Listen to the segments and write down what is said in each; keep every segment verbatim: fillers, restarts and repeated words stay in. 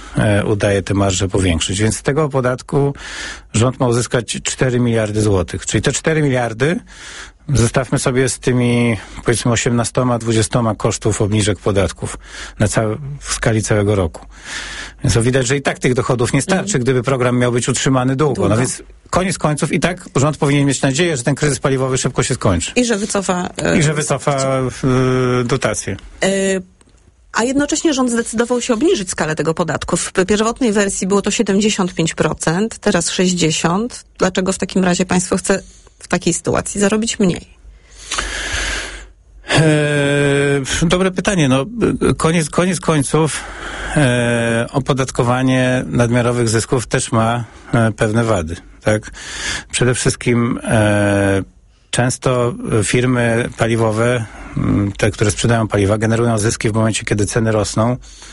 e, udaje te marże powiększyć. Więc z tego podatku rząd ma uzyskać cztery miliardy złotych. Czyli te cztery miliardy zestawmy sobie z tymi, powiedzmy, osiemnastoma, dwudziestoma kosztów obniżek podatków na całe, w skali całego roku. Więc to widać, że i tak tych dochodów nie starczy, mm. gdyby program miał być utrzymany długo. długo. No więc koniec końców i tak rząd powinien mieć nadzieję, że ten kryzys paliwowy szybko się skończy. I że wycofa... Yy, I że wycofa yy, dotacje. Yy. A jednocześnie rząd zdecydował się obniżyć skalę tego podatku. W pierwotnej wersji było to siedemdziesiąt pięć procent, teraz sześćdziesiąt procent. Dlaczego w takim razie państwo chce w takiej sytuacji zarobić mniej? Eee, dobre pytanie. No, koniec, koniec końców e, opodatkowanie nadmiarowych zysków też ma e, pewne wady. Tak? Przede wszystkim e, często firmy paliwowe, te, które sprzedają paliwa, generują zyski w momencie, kiedy ceny rosną,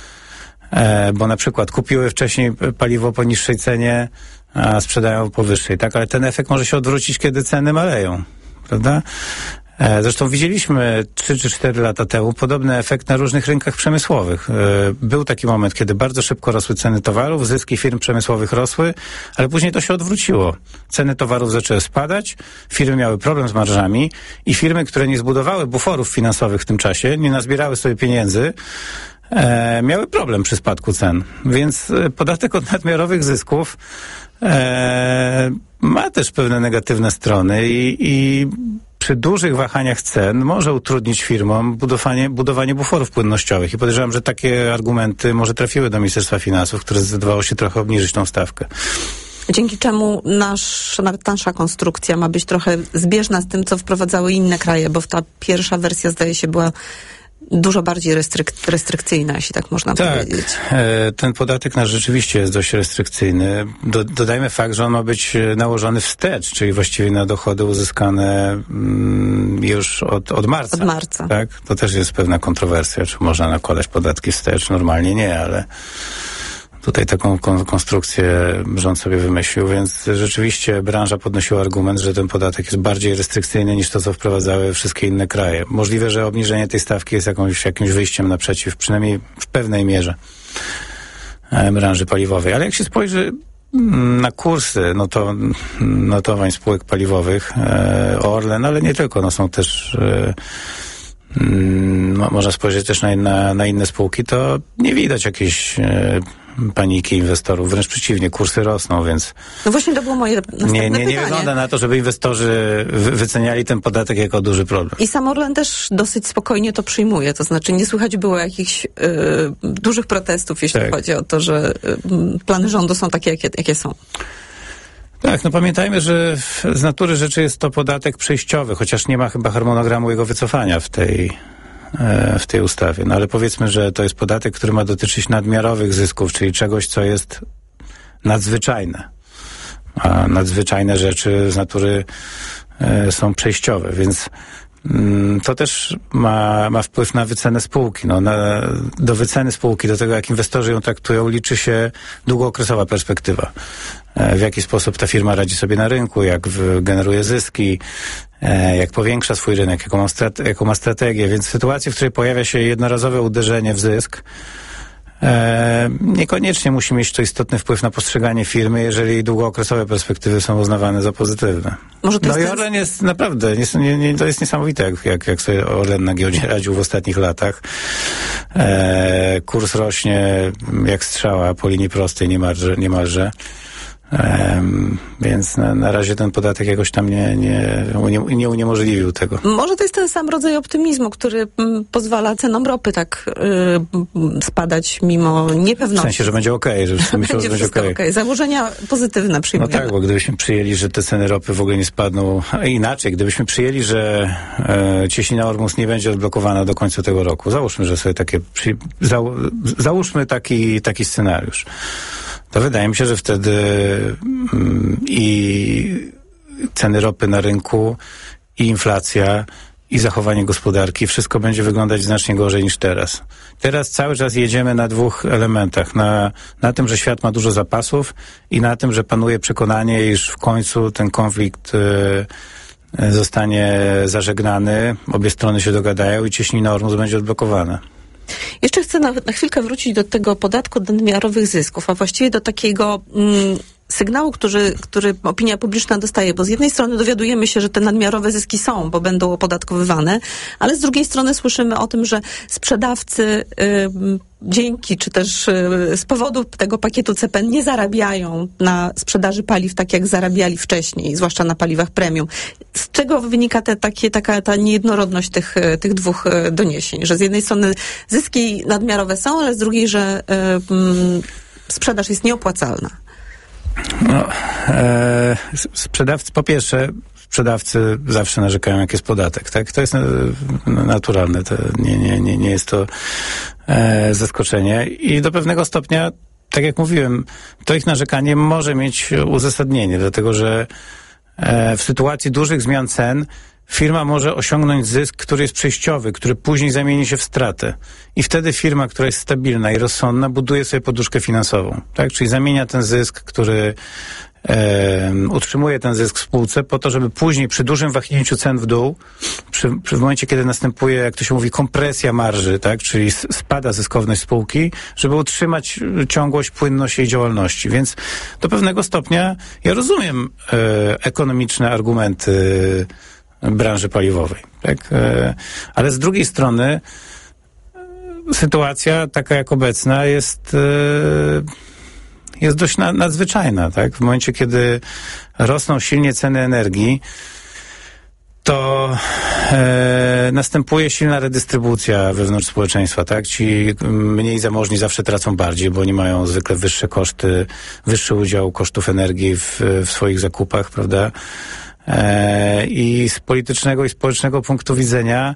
e, bo na przykład kupiły wcześniej paliwo po niższej cenie, a sprzedają po wyższej, tak? Ale ten efekt może się odwrócić, kiedy ceny maleją, prawda? E, zresztą widzieliśmy trzy czy cztery lata temu podobny efekt na różnych rynkach przemysłowych. E, był taki moment, kiedy bardzo szybko rosły ceny towarów, zyski firm przemysłowych rosły, ale później to się odwróciło. Ceny towarów zaczęły spadać, firmy miały problem z marżami i firmy, które nie zbudowały buforów finansowych w tym czasie, nie nazbierały sobie pieniędzy, e, miały problem przy spadku cen. Więc podatek od nadmiarowych zysków e, ma też pewne negatywne strony i, i przy dużych wahaniach cen może utrudnić firmom budowanie, budowanie buforów płynnościowych. I podejrzewam, że takie argumenty może trafiły do Ministerstwa Finansów, które zdecydowało się trochę obniżyć tą stawkę. Dzięki czemu nasz, nasza konstrukcja ma być trochę zbieżna z tym, co wprowadzały inne kraje, bo ta pierwsza wersja, zdaje się, była dużo bardziej restryk- restrykcyjna, jeśli tak można tak, powiedzieć. E, ten podatek nasz rzeczywiście jest dość restrykcyjny. Do, dodajmy fakt, że on ma być nałożony wstecz, czyli właściwie na dochody uzyskane mm, już od, od marca. Od marca. Tak? To też jest pewna kontrowersja, czy można nakładać podatki wstecz. Normalnie nie, ale tutaj taką kon- konstrukcję rząd sobie wymyślił, więc rzeczywiście branża podnosiła argument, że ten podatek jest bardziej restrykcyjny niż to, co wprowadzały wszystkie inne kraje. Możliwe, że obniżenie tej stawki jest jakąś, jakimś wyjściem naprzeciw, przynajmniej w pewnej mierze e, branży paliwowej. Ale jak się spojrzy na kursy noto, notowań spółek paliwowych, e, Orlen, ale nie tylko, no są też e, No, można spojrzeć też na, na, na inne spółki, to nie widać jakiejś e, paniki inwestorów. Wręcz przeciwnie, kursy rosną, więc... No właśnie to było moje następne nie, nie, nie pytanie. wygląda na to, żeby inwestorzy wy, wyceniali ten podatek jako duży problem. I sam Orlen też dosyć spokojnie to przyjmuje. To znaczy nie słychać było jakichś y, dużych protestów, jeśli tak. chodzi o to, że y, plany rządu są takie, jakie, jakie są. Tak, no pamiętajmy, że z natury rzeczy jest to podatek przejściowy, chociaż nie ma chyba harmonogramu jego wycofania w tej, w tej ustawie. No ale powiedzmy, że to jest podatek, który ma dotyczyć nadmiarowych zysków, czyli czegoś, co jest nadzwyczajne. A nadzwyczajne rzeczy z natury są przejściowe, więc to też ma, ma wpływ na wycenę spółki. No, na, do wyceny spółki, do tego jak inwestorzy ją traktują, liczy się długookresowa perspektywa. W jaki sposób ta firma radzi sobie na rynku, jak w, generuje zyski, jak powiększa swój rynek, jaką ma, strate- jaką ma strategię. Więc w sytuacji, w której pojawia się jednorazowe uderzenie w zysk, E, niekoniecznie musi mieć to istotny wpływ na postrzeganie firmy, jeżeli długookresowe perspektywy są uznawane za pozytywne. Może to no jest i Orlen ten... jest naprawdę, nie, nie, nie, to jest niesamowite, jak, jak, jak sobie Orlen na giełdzie radził w ostatnich latach. E, kurs rośnie jak strzała po linii prostej niemalże. niemalże. Um, więc na, na razie ten podatek jakoś tam nie, nie, nie, nie uniemożliwił tego. Może to jest ten sam rodzaj optymizmu, który m, pozwala cenom ropy tak y, spadać mimo niepewności. W sensie, że będzie okej, okay, że wszyscy myślą, że będzie okej. Okay. Okay. Założenia pozytywne przyjmujemy. No tak, bo gdybyśmy przyjęli, że te ceny ropy w ogóle nie spadną, a inaczej, gdybyśmy przyjęli, że e, cieśnina Ormus nie będzie odblokowana do końca tego roku, załóżmy, że sobie takie, przy, za, załóżmy taki, taki scenariusz. To wydaje mi się, że wtedy mm, i ceny ropy na rynku, i inflacja, i zachowanie gospodarki, wszystko będzie wyglądać znacznie gorzej niż teraz. Teraz cały czas jedziemy na dwóch elementach. Na, na tym, że świat ma dużo zapasów i na tym, że panuje przekonanie, iż w końcu ten konflikt y, zostanie zażegnany, obie strony się dogadają i cieśnina Ormus będzie odblokowana. Jeszcze chcę na, na chwilkę wrócić do tego podatku od nadmiarowych zysków, a właściwie do takiego mm, sygnału, który, który opinia publiczna dostaje, bo z jednej strony dowiadujemy się, że te nadmiarowe zyski są, bo będą opodatkowywane, ale z drugiej strony słyszymy o tym, że sprzedawcy y, dzięki, czy też y, z powodu tego pakietu C P N nie zarabiają na sprzedaży paliw tak, jak zarabiali wcześniej, zwłaszcza na paliwach premium. Z czego wynika te, takie, taka ta niejednorodność tych, tych dwóch doniesień? Że z jednej strony zyski nadmiarowe są, ale z drugiej, że y, y, sprzedaż jest nieopłacalna. No, e, sprzedawcy, po pierwsze, sprzedawcy zawsze narzekają, jak jest podatek, tak? To jest e, naturalne, to nie, nie, nie, nie jest to e, zaskoczenie i do pewnego stopnia, tak jak mówiłem, to ich narzekanie może mieć uzasadnienie, dlatego że e, w sytuacji dużych zmian cen firma może osiągnąć zysk, który jest przejściowy, który później zamieni się w stratę. I wtedy firma, która jest stabilna i rozsądna, buduje sobie poduszkę finansową. Tak? Czyli zamienia ten zysk, który e, utrzymuje ten zysk w spółce po to, żeby później przy dużym wahnięciu cen w dół, przy, przy w momencie, kiedy następuje, jak to się mówi, kompresja marży, tak? Czyli spada zyskowność spółki, żeby utrzymać ciągłość, płynność jej działalności. Więc do pewnego stopnia ja rozumiem e, ekonomiczne argumenty branży paliwowej, tak? Ale z drugiej strony sytuacja taka jak obecna jest, jest dość nadzwyczajna, tak? W momencie, kiedy rosną silnie ceny energii, to e, następuje silna redystrybucja wewnątrz społeczeństwa, tak? Ci mniej zamożni zawsze tracą bardziej, bo oni mają zwykle wyższe koszty, wyższy udział kosztów energii w, w swoich zakupach, prawda? I z politycznego i społecznego punktu widzenia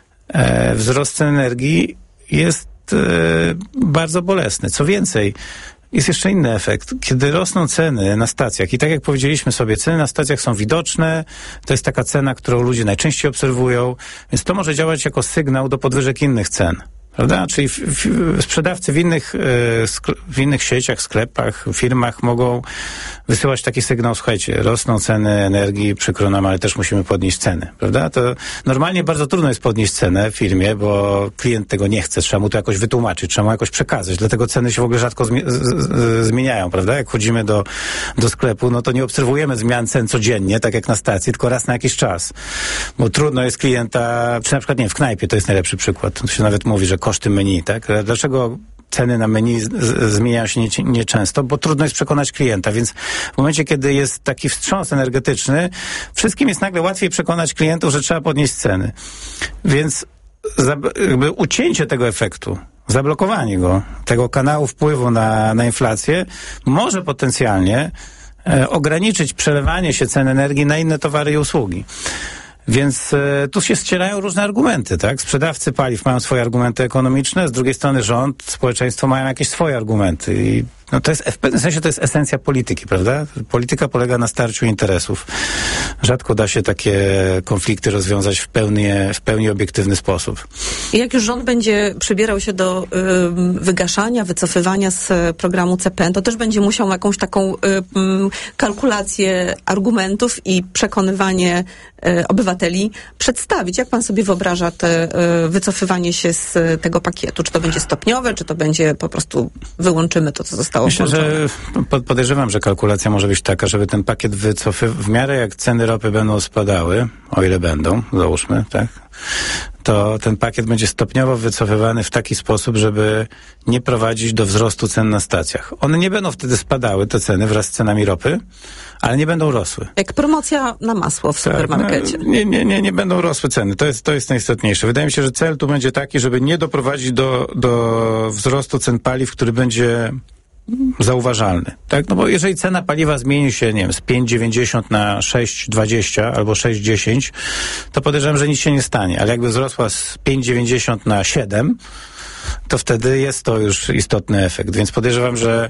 e, wzrost cen energii jest e, bardzo bolesny. Co więcej, jest jeszcze inny efekt. Kiedy rosną ceny na stacjach i tak jak powiedzieliśmy sobie, ceny na stacjach są widoczne, to jest taka cena, którą ludzie najczęściej obserwują, więc to może działać jako sygnał do podwyżek innych cen. Prawda? Czyli w, w, sprzedawcy w innych, e, w innych sieciach, sklepach, firmach mogą wysyłać taki sygnał, słuchajcie, rosną ceny energii, przykro nam, ale też musimy podnieść ceny, prawda? To normalnie bardzo trudno jest podnieść cenę w firmie, bo klient tego nie chce, trzeba mu to jakoś wytłumaczyć, trzeba mu jakoś przekazać, dlatego ceny się w ogóle rzadko zmi- z- z- zmieniają, prawda? Jak chodzimy do, do sklepu, no to nie obserwujemy zmian cen codziennie, tak jak na stacji, tylko raz na jakiś czas, bo trudno jest klienta, czy na przykład, nie wiem, w knajpie to jest najlepszy przykład, to się nawet mówi, że koszty menu, tak? Dlaczego ceny na menu z, z, zmieniają się nieczęsto? Nie bo trudno jest przekonać klienta, więc w momencie, kiedy jest taki wstrząs energetyczny, wszystkim jest nagle łatwiej przekonać klientów, że trzeba podnieść ceny. Więc za, jakby ucięcie tego efektu, zablokowanie go, tego kanału wpływu na, na inflację może potencjalnie e, ograniczyć przelewanie się cen energii na inne towary i usługi. Więc e, tu się ścierają różne argumenty, tak? Sprzedawcy paliw mają swoje argumenty ekonomiczne, z drugiej strony rząd, społeczeństwo mają jakieś swoje argumenty i no to jest, w pewnym sensie to jest esencja polityki, prawda? Polityka polega na starciu interesów. Rzadko da się takie konflikty rozwiązać w pełni, w pełni obiektywny sposób. I jak już rząd będzie przybierał się do y, wygaszania, wycofywania z programu C P N, to też będzie musiał jakąś taką y, y, kalkulację argumentów i przekonywanie y, obywateli przedstawić. Jak pan sobie wyobraża te y, wycofywanie się z tego pakietu? Czy to będzie stopniowe, czy to będzie po prostu wyłączymy to, co zostało Myślę, włączone? że podejrzewam, że kalkulacja może być taka, żeby ten pakiet wycofywał, w miarę jak ceny ropy będą spadały, o ile będą, załóżmy, tak, to ten pakiet będzie stopniowo wycofywany w taki sposób, żeby nie prowadzić do wzrostu cen na stacjach. One nie będą wtedy spadały, te ceny, wraz z cenami ropy, ale nie będą rosły. Jak promocja na masło w supermarkecie. Tak, no, nie, nie, nie, nie będą rosły ceny. To jest, to jest najistotniejsze. Wydaje mi się, że cel tu będzie taki, żeby nie doprowadzić do, do wzrostu cen paliw, który będzie zauważalny, tak? No bo jeżeli cena paliwa zmieni się, nie wiem, z pięć dziewięćdziesiąt na sześć dwadzieścia albo sześć dziesięć, to podejrzewam, że nic się nie stanie, ale jakby wzrosła z pięć dziewięćdziesiąt na siedem, to wtedy jest to już istotny efekt, więc podejrzewam, że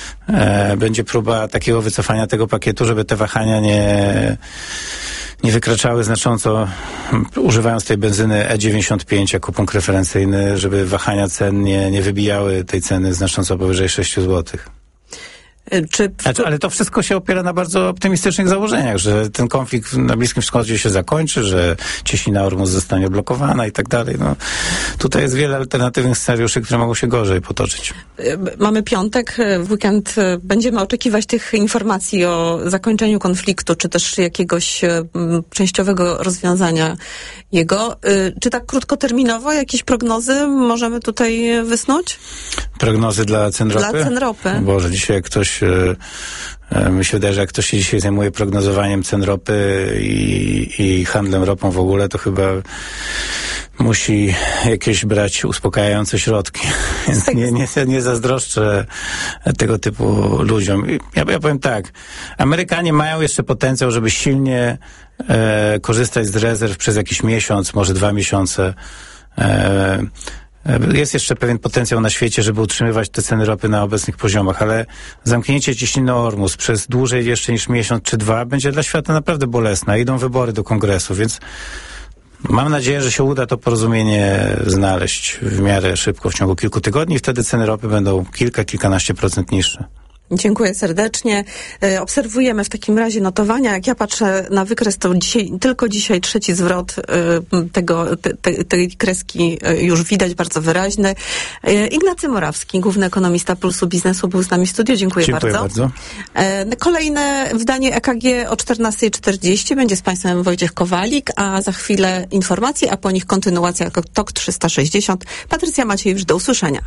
e, będzie próba takiego wycofania tego pakietu, żeby te wahania nie nie wykraczały znacząco, używając tej benzyny E dziewięćdziesiąt pięć jako punkt referencyjny, żeby wahania cen nie, nie wybijały tej ceny znacząco powyżej sześć złotych. Czy... Znaczy, ale to wszystko się opiera na bardzo optymistycznych założeniach, że ten konflikt na Bliskim Wschodzie się zakończy, że cieśnina Ormus zostanie odblokowana i tak dalej. No, tutaj jest wiele alternatywnych scenariuszy, które mogą się gorzej potoczyć. Mamy piątek, w weekend będziemy oczekiwać tych informacji o zakończeniu konfliktu, czy też jakiegoś częściowego rozwiązania jego. Czy tak krótkoterminowo jakieś prognozy możemy tutaj wysnuć? Prognozy dla cen ropy? Dla cen ropy. Boże, dzisiaj jak ktoś, mi się wydaje, że jak ktoś się dzisiaj zajmuje prognozowaniem cen ropy i, i handlem ropą w ogóle, to chyba musi jakieś brać uspokajające środki. Więc nie, nie, nie zazdroszczę tego typu ludziom. Ja, ja powiem tak, Amerykanie mają jeszcze potencjał, żeby silnie e, korzystać z rezerw przez jakiś miesiąc, może dwa miesiące. E, Jest jeszcze pewien potencjał na świecie, żeby utrzymywać te ceny ropy na obecnych poziomach, ale zamknięcie cieśniny Ormus przez dłużej jeszcze niż miesiąc czy dwa będzie dla świata naprawdę bolesne. Idą wybory do kongresu, więc mam nadzieję, że się uda to porozumienie znaleźć w miarę szybko, w ciągu kilku tygodni i wtedy ceny ropy będą kilka, kilkanaście procent niższe. Dziękuję serdecznie. E, obserwujemy w takim razie notowania. Jak ja patrzę na wykres, to dzisiaj, tylko dzisiaj trzeci zwrot e, tego, te, te, tej kreski e, już widać bardzo wyraźny. E, Ignacy Morawski, główny ekonomista Pulsu Biznesu, był z nami w studiu. Dziękuję, Dziękuję bardzo. bardzo. E, kolejne wydanie E K G o czternasta czterdzieści. Będzie z Państwem Wojciech Kowalik, a za chwilę informacje, a po nich kontynuacja T O K trzysta sześćdziesiąt. Patrycja Maciejewicz, do usłyszenia.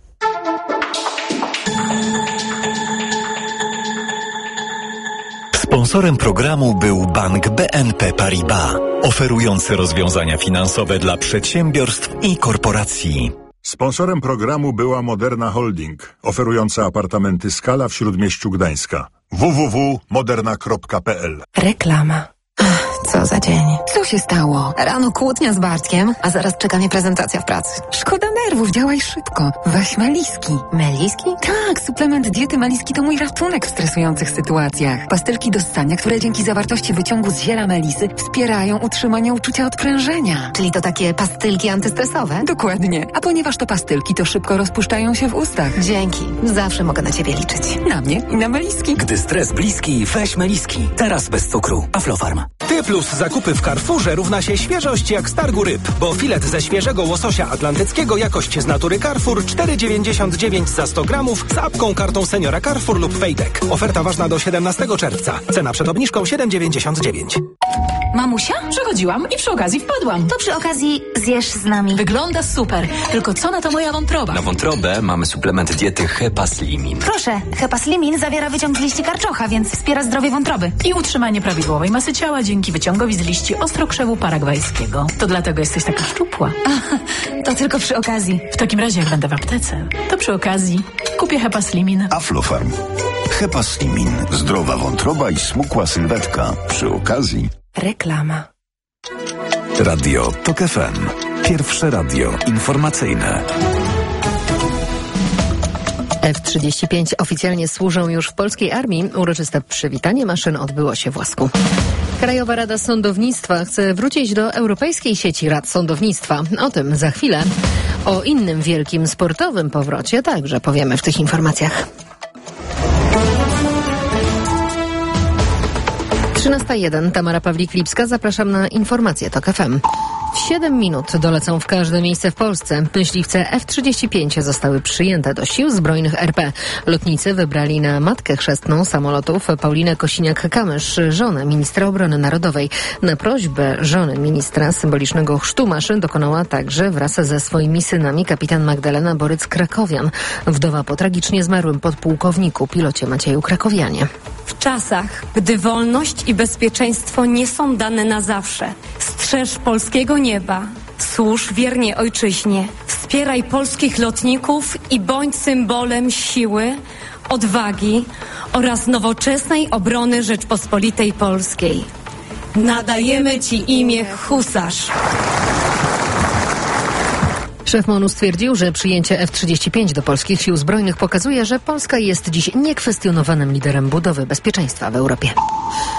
Sponsorem programu był Bank B N P Paribas, oferujący rozwiązania finansowe dla przedsiębiorstw i korporacji. Sponsorem programu była Moderna Holding, oferująca apartamenty Skala w Śródmieściu Gdańska. w w w kropka moderna kropka p l. Reklama. Co za dzień. Co się stało? Rano kłótnia z Bartkiem, a zaraz czeka mnie prezentacja w pracy. Szkoda nerwów, działaj szybko. Weź Meliski. Meliski? Tak, suplement diety Meliski to mój ratunek w stresujących sytuacjach. Pastylki do ssania, które dzięki zawartości wyciągu z ziela melisy wspierają utrzymanie uczucia odprężenia. Czyli to takie pastylki antystresowe? Dokładnie. A ponieważ to pastylki, to szybko rozpuszczają się w ustach. Dzięki. Zawsze mogę na ciebie liczyć. Na mnie i na Meliski. Gdy stres bliski, weź Meliski. Teraz bez cukru. Aflofarm. Ty plus zakupy w Carrefourze równa się świeżość jak z targu ryb, bo filet ze świeżego łososia atlantyckiego jakość z natury Carrefour cztery dziewięćdziesiąt dziewięć za sto gramów z apką, kartą seniora Carrefour lub Fejdek. Oferta ważna do siedemnastego czerwca. Cena przed obniżką siedem dziewięćdziesiąt dziewięć. Mamusia? Przechodziłam i przy okazji wpadłam. To przy okazji zjesz z nami. Wygląda super, tylko co na to moja wątroba? Na wątrobę mamy suplement diety Hepaslimin. Proszę, Hepaslimin zawiera wyciąg z liści karczocha, więc wspiera zdrowie wątroby. I utrzymanie prawidłowej masy ciała dzięki wyciągowi z liści ostrokrzewu paragwajskiego. To dlatego jesteś taka szczupła. A, to tylko przy okazji. W takim razie, jak będę w aptece, to przy okazji kupię Hepaslimin. Aflofarm. Hepaslimin. Zdrowa wątroba i smukła sylwetka. Przy okazji. Reklama. Radio Tok F M. Pierwsze radio informacyjne. F trzydzieści pięć oficjalnie służą już w polskiej armii. Uroczyste przywitanie maszyn odbyło się w Łasku. Krajowa Rada Sądownictwa chce wrócić do Europejskiej Sieci Rad Sądownictwa. O tym za chwilę. O innym wielkim sportowym powrocie także powiemy w tych informacjach. trzynasta jeden. Tamara Pawlik-Lipska. Zapraszam na informacje Tok F M. W siedem minut dolecą w każde miejsce w Polsce. Myśliwce F trzydzieści pięć zostały przyjęte do Sił Zbrojnych R P. Lotnicy wybrali na matkę chrzestną samolotów Paulinę Kosiniak-Kamysz, żonę ministra obrony narodowej. Na prośbę żony ministra symbolicznego chrztu maszyn dokonała także wraz ze swoimi synami kapitan Magdalena Boryc-Krakowian, wdowa po tragicznie zmarłym podpułkowniku, pilocie Macieju Krakowianie. W czasach, gdy wolność i bezpieczeństwo nie są dane na zawsze, strzeż polskiego nieba, służ wiernie ojczyźnie, wspieraj polskich lotników i bądź symbolem siły, odwagi oraz nowoczesnej obrony Rzeczpospolitej Polskiej. Nadajemy Ci imię Husarz. Szef MON-u stwierdził, że przyjęcie F trzydzieści pięć do polskich sił zbrojnych pokazuje, że Polska jest dziś niekwestionowanym liderem budowy bezpieczeństwa w Europie.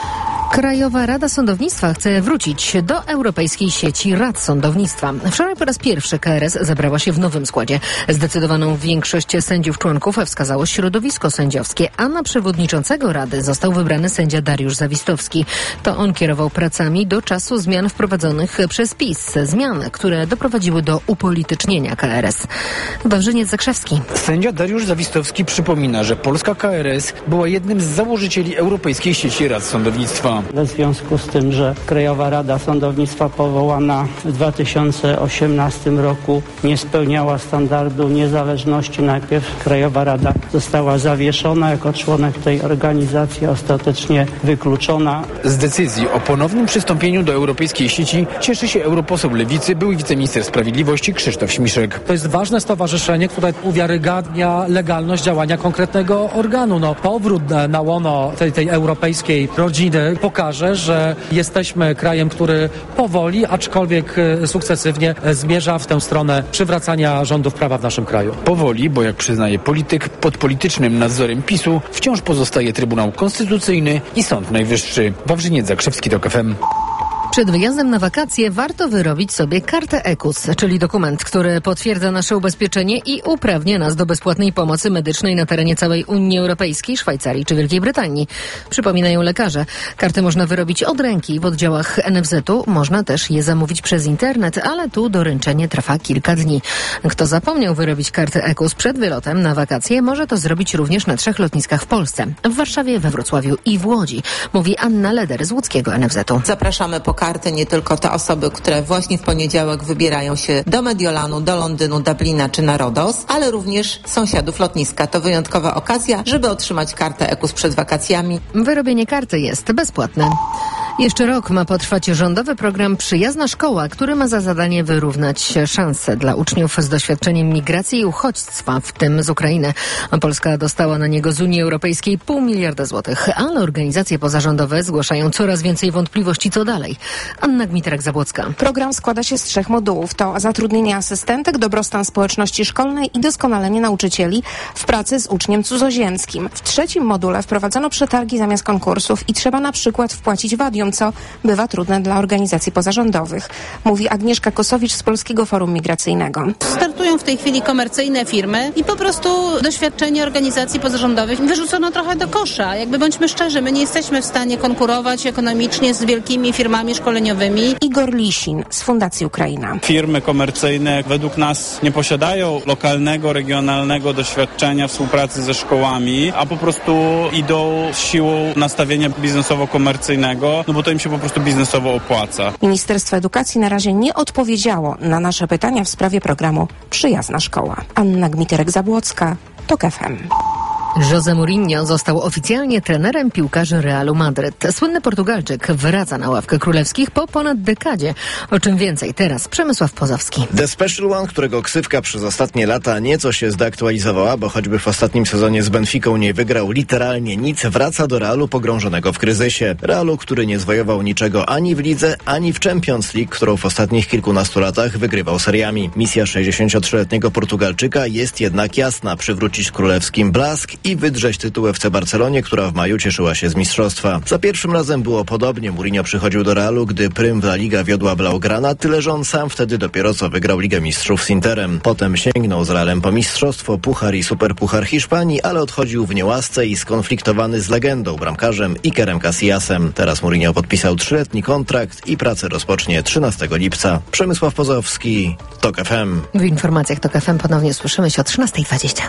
Krajowa Rada Sądownictwa chce wrócić do Europejskiej Sieci Rad Sądownictwa. Wczoraj po raz pierwszy K R S zebrała się w nowym składzie. Zdecydowaną większość sędziów członków wskazało środowisko sędziowskie, a na przewodniczącego Rady został wybrany sędzia Dariusz Zawistowski. To on kierował pracami do czasu zmian wprowadzonych przez PiS. Zmian, które doprowadziły do upolitycznienia K R S. Wawrzyniec Zakrzewski. Sędzia Dariusz Zawistowski przypomina, że polska K R S była jednym z założycieli Europejskiej Sieci Rad Sądownictwa. W związku z tym, że Krajowa Rada Sądownictwa powołana w dwa tysiące osiemnastym roku nie spełniała standardu niezależności. Najpierw Krajowa Rada została zawieszona jako członek tej organizacji, ostatecznie wykluczona. Z decyzji o ponownym przystąpieniu do Europejskiej Sieci cieszy się europoseł Lewicy, były wiceminister sprawiedliwości Krzysztof Śmiszek. To jest ważne stowarzyszenie, które uwiarygadnia legalność działania konkretnego organu. No, powrót na łono tej, tej europejskiej rodziny pokaże, że jesteśmy krajem, który powoli, aczkolwiek sukcesywnie zmierza w tę stronę przywracania rządów prawa w naszym kraju. Powoli, bo jak przyznaje polityk, pod politycznym nadzorem PiSu wciąż pozostaje Trybunał Konstytucyjny i Sąd Najwyższy. Wawrzyniec Zakrzewski, TOK F M. Przed wyjazdem na wakacje warto wyrobić sobie kartę E K U S, czyli dokument, który potwierdza nasze ubezpieczenie i uprawnia nas do bezpłatnej pomocy medycznej na terenie całej Unii Europejskiej, Szwajcarii czy Wielkiej Brytanii. Przypominają lekarze. Kartę można wyrobić od ręki w oddziałach N F Z-u. Można też je zamówić przez internet, ale tu doręczenie trwa kilka dni. Kto zapomniał wyrobić kartę E K U S przed wylotem na wakacje, może to zrobić również na trzech lotniskach w Polsce. W Warszawie, we Wrocławiu i w Łodzi. Mówi Anna Leder z łódzkiego N F Z-u. Zapraszamy po kartę nie tylko te osoby, które właśnie w poniedziałek wybierają się do Mediolanu, do Londynu, Dublina czy na Rodos, ale również sąsiadów lotniska. To wyjątkowa okazja, żeby otrzymać kartę E K U S przed wakacjami. Wyrobienie karty jest bezpłatne. Jeszcze rok ma potrwać rządowy program Przyjazna Szkoła, który ma za zadanie wyrównać szanse dla uczniów z doświadczeniem migracji i uchodźstwa, w tym z Ukrainy. Polska dostała na niego z Unii Europejskiej pół miliarda złotych, ale organizacje pozarządowe zgłaszają coraz więcej wątpliwości, co dalej. Anna Gmiterek-Zabłocka. Program składa się z trzech modułów. To zatrudnienie asystentek, dobrostan społeczności szkolnej i doskonalenie nauczycieli w pracy z uczniem cudzoziemskim. W trzecim module wprowadzono przetargi zamiast konkursów i trzeba na przykład wpłacić wadium, co bywa trudne dla organizacji pozarządowych. Mówi Agnieszka Kosowicz z Polskiego Forum Migracyjnego. Startują w tej chwili komercyjne firmy i po prostu doświadczenie organizacji pozarządowych wyrzucono trochę do kosza. Jakby bądźmy szczerzy, my nie jesteśmy w stanie konkurować ekonomicznie z wielkimi firmami szkoleniowymi. Igor Lisin z Fundacji Ukraina. Firmy komercyjne według nas nie posiadają lokalnego, regionalnego doświadczenia współpracy ze szkołami, a po prostu idą siłą nastawienia biznesowo-komercyjnego, no bo to im się po prostu biznesowo opłaca. Ministerstwo Edukacji na razie nie odpowiedziało na nasze pytania w sprawie programu Przyjazna Szkoła. Anna Gmiterek-Zabłocka, TOK F M. José Mourinho został oficjalnie trenerem piłkarzy Realu Madryt. Słynny Portugalczyk wraca na ławkę królewskich po ponad dekadzie. O czym więcej teraz Przemysław Pozowski. The Special One, którego ksywka przez ostatnie lata nieco się zdeaktualizowała, bo choćby w ostatnim sezonie z Benficą nie wygrał literalnie nic, wraca do Realu pogrążonego w kryzysie. Realu, który nie zwojował niczego ani w lidze, ani w Champions League, którą w ostatnich kilkunastu latach wygrywał seriami. Misja sześćdziesięciotrzyletniego Portugalczyka jest jednak jasna: przywrócić królewskim blask i wydrzeć tytuł F C Barcelonie, która w maju cieszyła się z mistrzostwa. Za pierwszym razem było podobnie. Mourinho przychodził do Realu, gdy prym w La Liga wiodła Blaugrana, tyle że on sam wtedy dopiero co wygrał Ligę Mistrzów z Interem. Potem sięgnął z Realem po mistrzostwo, puchar i superpuchar Hiszpanii, ale odchodził w niełasce i skonfliktowany z legendą, bramkarzem Ikerem Casillasem. Teraz Mourinho podpisał trzyletni kontrakt i pracę rozpocznie trzynastego lipca. Przemysław Pozowski, TOK F M. W informacjach TOK F M ponownie słyszymy się o trzynastej dwadzieścia.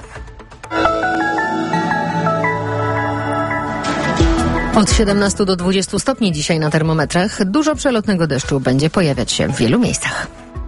Od siedemnastu do dwudziestu stopni dzisiaj na termometrach. Dużo przelotnego deszczu będzie pojawiać się w wielu miejscach.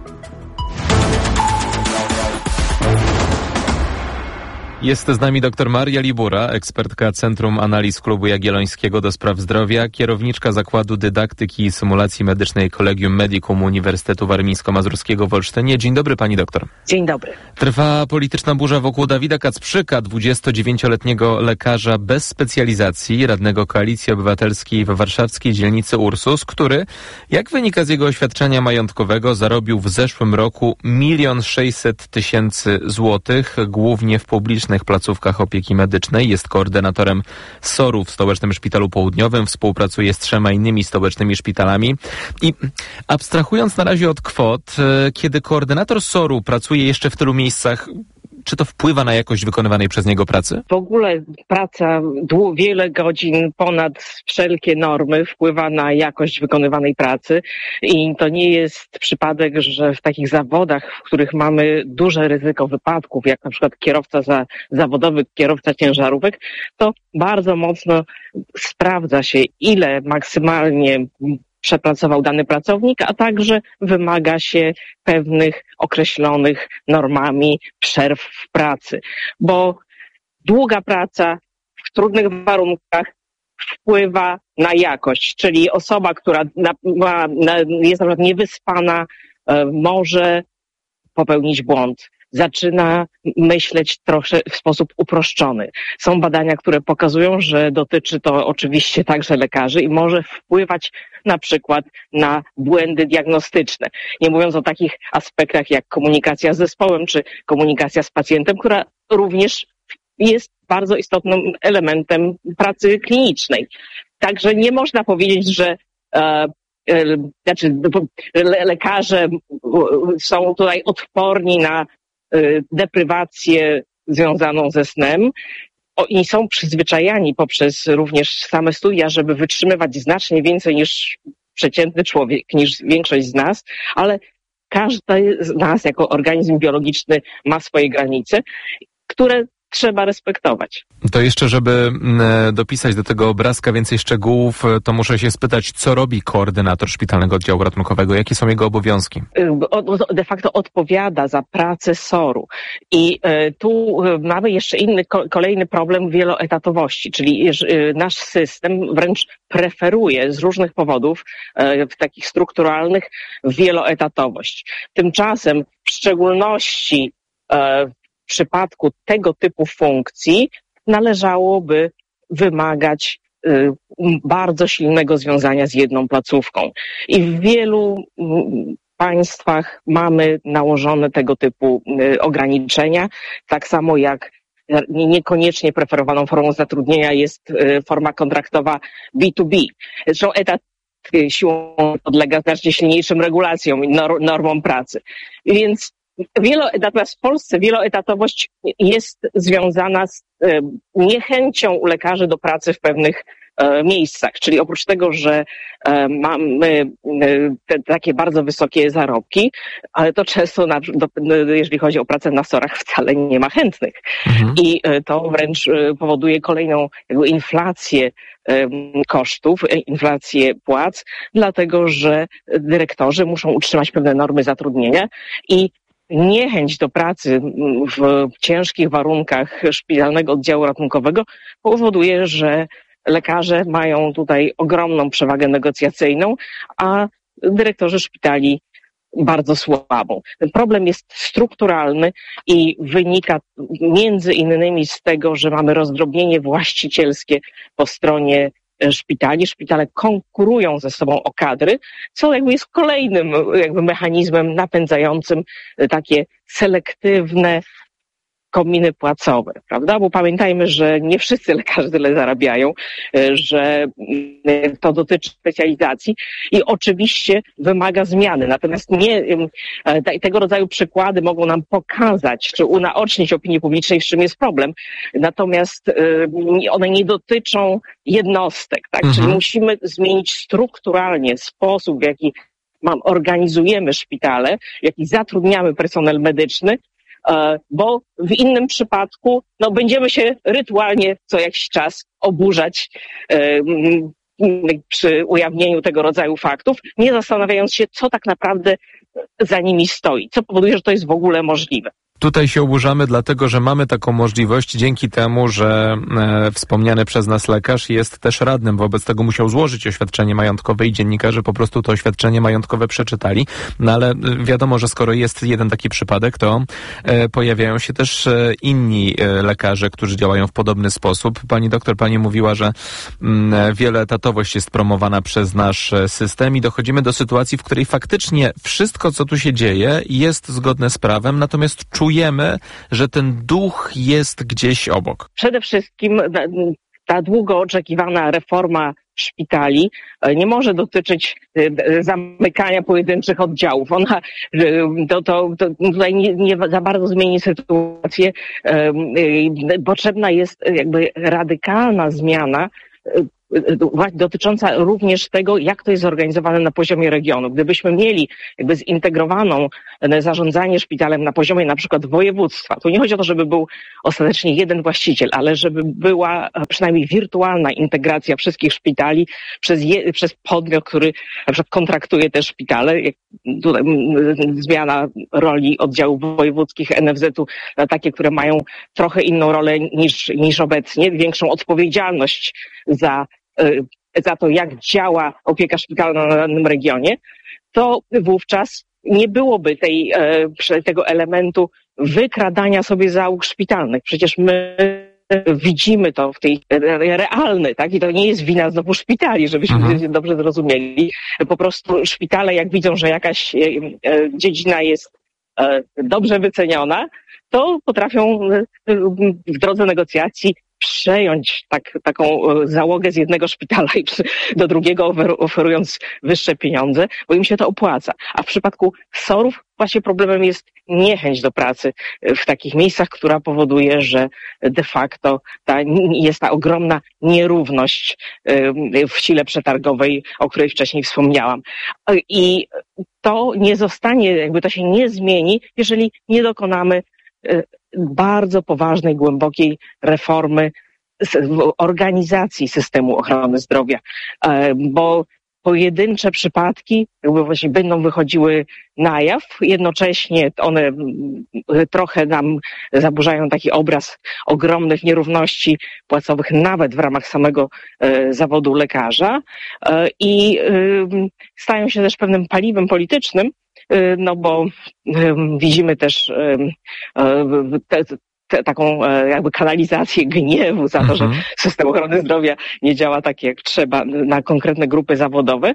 Jest z nami dr Maria Libura, ekspertka Centrum Analiz Klubu Jagiellońskiego do Spraw Zdrowia, kierowniczka Zakładu Dydaktyki i Symulacji Medycznej Collegium Medicum Uniwersytetu Warmińsko-Mazurskiego w Olsztynie. Dzień dobry, pani doktor. Dzień dobry. Trwa polityczna burza wokół Dawida Kacprzyka, dwudziestodziewięcioletniego lekarza bez specjalizacji, radnego Koalicji Obywatelskiej we warszawskiej dzielnicy Ursus, który, jak wynika z jego oświadczenia majątkowego, zarobił w zeszłym roku milion sześćset tysięcy złotych, głównie w publicznej publicznych placówkach opieki medycznej. Jest koordynatorem soru w Stołecznym Szpitalu Południowym. Współpracuje z trzema innymi stołecznymi szpitalami. I abstrahując na razie od kwot, kiedy koordynator soru pracuje jeszcze w tylu miejscach, czy to wpływa na jakość wykonywanej przez niego pracy? W ogóle praca dłu- wiele godzin ponad wszelkie normy wpływa na jakość wykonywanej pracy i to nie jest przypadek, że w takich zawodach, w których mamy duże ryzyko wypadków, jak na przykład kierowca za, zawodowy, kierowca ciężarówek, to bardzo mocno sprawdza się, ile maksymalnie przepracował dany pracownik, a także wymaga się pewnych określonych normami przerw w pracy. Bo długa praca w trudnych warunkach wpływa na jakość, czyli osoba, która na, ma, na, jest na przykład niewyspana, e, może popełnić błąd. Zaczyna myśleć trochę w sposób uproszczony. Są badania, które pokazują, że dotyczy to oczywiście także lekarzy i może wpływać na przykład na błędy diagnostyczne. Nie mówiąc o takich aspektach jak komunikacja z zespołem czy komunikacja z pacjentem, która również jest bardzo istotnym elementem pracy klinicznej. Także nie można powiedzieć, że e, e, znaczy, le, lekarze są tutaj odporni na deprywację związaną ze snem. Oni są przyzwyczajani poprzez również same studia, żeby wytrzymywać znacznie więcej niż przeciętny człowiek, niż większość z nas, ale każdy z nas jako organizm biologiczny ma swoje granice, które trzeba respektować. To jeszcze, żeby dopisać do tego obrazka więcej szczegółów, to muszę się spytać, co robi koordynator Szpitalnego Oddziału Ratunkowego? Jakie są jego obowiązki? De facto odpowiada za pracę soru. I tu mamy jeszcze inny, kolejny problem wieloetatowości, czyli nasz system wręcz preferuje z różnych powodów, w takich strukturalnych, wieloetatowość. Tymczasem w szczególności w przypadku tego typu funkcji należałoby wymagać y, bardzo silnego związania z jedną placówką. I w wielu y, państwach mamy nałożone tego typu y, ograniczenia, tak samo jak niekoniecznie preferowaną formą zatrudnienia jest y, forma kontraktowa B dwa B. Zresztą etat siłą podlega znacznie silniejszym regulacjom i nor- normom pracy. Więc Wieloetatowość w Polsce, wieloetatowość jest związana z e, niechęcią u lekarzy do pracy w pewnych e, miejscach. Czyli oprócz tego, że e, mamy e, te, takie bardzo wysokie zarobki, ale to często, na, do, jeżeli chodzi o pracę na sorach, wcale nie ma chętnych. Mhm. I e, to wręcz e, powoduje kolejną jakby inflację e, kosztów, e, inflację płac, dlatego że dyrektorzy muszą utrzymać pewne normy zatrudnienia i niechęć do pracy w ciężkich warunkach szpitalnego oddziału ratunkowego powoduje, że lekarze mają tutaj ogromną przewagę negocjacyjną, a dyrektorzy szpitali bardzo słabą. Ten problem jest strukturalny i wynika między innymi z tego, że mamy rozdrobnienie właścicielskie po stronie szpitali. Szpitale konkurują ze sobą o kadry, co jakby jest kolejnym jakby mechanizmem napędzającym takie selektywne kominy płacowe, prawda? Bo pamiętajmy, że nie wszyscy lekarze tyle zarabiają, że to dotyczy specjalizacji i oczywiście wymaga zmiany. Natomiast nie, tego rodzaju przykłady mogą nam pokazać, czy unaocznić opinii publicznej, z czym jest problem. Natomiast one nie dotyczą jednostek, tak? Mhm. Czyli musimy zmienić strukturalnie sposób, w jaki organizujemy szpitale, w jaki zatrudniamy personel medyczny, bo w innym przypadku no, będziemy się rytualnie co jakiś czas oburzać e, przy ujawnieniu tego rodzaju faktów, nie zastanawiając się, co tak naprawdę za nimi stoi, co powoduje, że to jest w ogóle możliwe. Tutaj się oburzamy dlatego, że mamy taką możliwość dzięki temu, że e, wspomniany przez nas lekarz jest też radnym. Wobec tego musiał złożyć oświadczenie majątkowe i dziennikarze po prostu to oświadczenie majątkowe przeczytali. No ale wiadomo, że skoro jest jeden taki przypadek, to e, pojawiają się też e, inni e, lekarze, którzy działają w podobny sposób. Pani doktor, pani mówiła, że m, wieloetatowość jest promowana przez nasz system i dochodzimy do sytuacji, w której faktycznie wszystko, co tu się dzieje, jest zgodne z prawem, natomiast czujemy czujemy, że ten duch jest gdzieś obok? Przede wszystkim ta długo oczekiwana reforma szpitali nie może dotyczyć zamykania pojedynczych oddziałów. Ona to, to, to tutaj nie, nie za bardzo zmieni sytuację. Potrzebna jest jakby radykalna zmiana dotycząca również tego, jak to jest zorganizowane na poziomie regionu. Gdybyśmy mieli jakby zintegrowaną zarządzanie szpitalem na poziomie na przykład województwa, to nie chodzi o to, żeby był ostatecznie jeden właściciel, ale żeby była przynajmniej wirtualna integracja wszystkich szpitali przez, je, przez podmiot, który na przykład kontraktuje te szpitale. Tutaj zmiana roli oddziałów wojewódzkich en ef zetu na takie, które mają trochę inną rolę niż, niż obecnie, większą odpowiedzialność za za to, jak działa opieka szpitalna na danym regionie, to wówczas nie byłoby tej, tego elementu wykradania sobie załóg szpitalnych. Przecież my widzimy to w tej realny, tak? I to nie jest wina znowu szpitali, żebyśmy mhm. dobrze zrozumieli. Po prostu szpitale, jak widzą, że jakaś dziedzina jest dobrze wyceniona, to potrafią w drodze negocjacji przejąć tak, taką załogę z jednego szpitala i do drugiego, oferując wyższe pieniądze, bo im się to opłaca. A w przypadku sorów właśnie problemem jest niechęć do pracy w takich miejscach, która powoduje, że de facto ta, jest ta ogromna nierówność w sile przetargowej, o której wcześniej wspomniałam. I to nie zostanie, jakby to się nie zmieni, jeżeli nie dokonamy bardzo poważnej, głębokiej reformy organizacji systemu ochrony zdrowia, bo pojedyncze przypadki jakby właśnie będą wychodziły na jaw, jednocześnie one trochę nam zaburzają taki obraz ogromnych nierówności płacowych nawet w ramach samego zawodu lekarza i stają się też pewnym paliwem politycznym, no bo widzimy też te, te, taką jakby kanalizację gniewu za to, mhm. że system ochrony zdrowia nie działa tak jak trzeba na konkretne grupy zawodowe,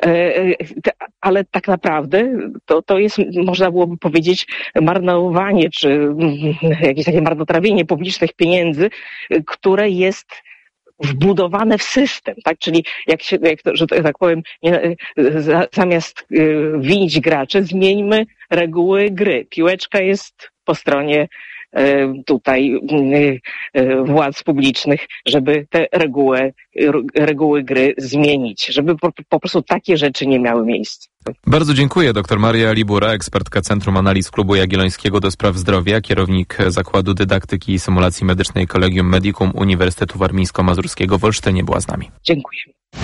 ale tak naprawdę to, to jest, można byłoby powiedzieć, marnowanie czy jakieś takie marnotrawienie publicznych pieniędzy, które jest wbudowane w system, tak? Czyli jak się, jak to, że tak powiem, nie, zamiast winić graczy, zmieńmy reguły gry. Piłeczka jest po stronie tutaj władz publicznych, żeby te reguły, reguły gry zmienić, żeby po, po prostu takie rzeczy nie miały miejsca. Bardzo dziękuję. Doktor Maria Libura, ekspertka Centrum Analiz Klubu Jagiellońskiego do Spraw Zdrowia, kierownik Zakładu Dydaktyki i Symulacji Medycznej Collegium Medicum Uniwersytetu Warmińsko-Mazurskiego w Olsztynie była z nami. Dziękuję.